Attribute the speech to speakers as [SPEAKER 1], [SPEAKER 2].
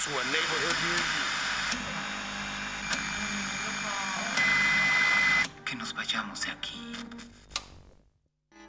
[SPEAKER 1] to a neighborhood near you.
[SPEAKER 2] Que nos vayamos de aquí.